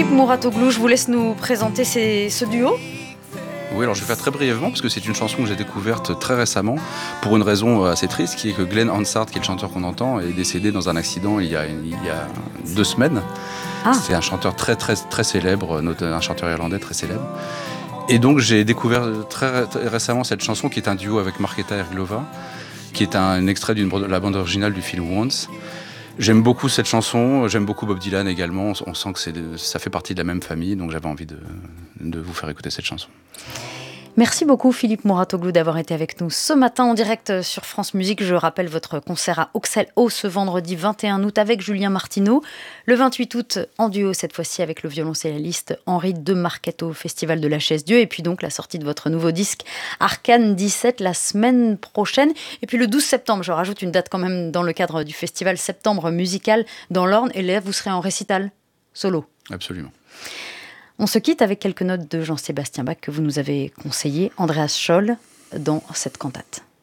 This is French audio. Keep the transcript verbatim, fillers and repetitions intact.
Philippe Mouratoglou, je vous laisse nous présenter ces, ce duo. Oui, alors je vais faire très brièvement parce que c'est une chanson que j'ai découverte très récemment pour une raison assez triste, qui est que Glenn Hansard, qui est le chanteur qu'on entend, est décédé dans un accident il y a, il y a deux semaines. Ah. C'est un chanteur très très très célèbre, un chanteur irlandais très célèbre. Et donc j'ai découvert très, très récemment cette chanson qui est un duo avec Markéta Irglova, qui est un, un extrait de la bande originale du film Once. J'aime beaucoup cette chanson, j'aime beaucoup Bob Dylan également, on sent que c'est de, ça fait partie de la même famille, donc j'avais envie de, de vous faire écouter cette chanson. Merci beaucoup Philippe Mouratoglou d'avoir été avec nous ce matin en direct sur France Musique. Je rappelle votre concert à Auxerre-Haut ce vendredi vingt et un août avec Julien Martineau. Le vingt-huit août en duo cette fois-ci avec le violoncelliste Henri de Marquette au Festival de la Chaise-Dieu. Et puis donc la sortie de votre nouveau disque Arcane dix-sept la semaine prochaine. Et puis le douze septembre, je rajoute une date quand même dans le cadre du festival Septembre Musical dans l'Orne. Et là vous serez en récital solo. Absolument. On se quitte avec quelques notes de Jean-Sébastien Bach que vous nous avez conseillé, Andreas Scholl, dans cette cantate.